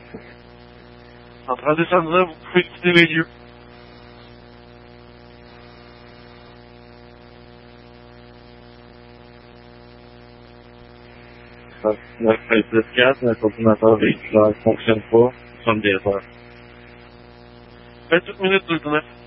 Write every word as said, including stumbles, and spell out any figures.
En train de descendre là, vous pouvez quitter les lieux. neuf six quatre, le coordinateur véhiculaire ne fonctionne pas, soixante-dix heures. vingt-huit minutes, deux neuf.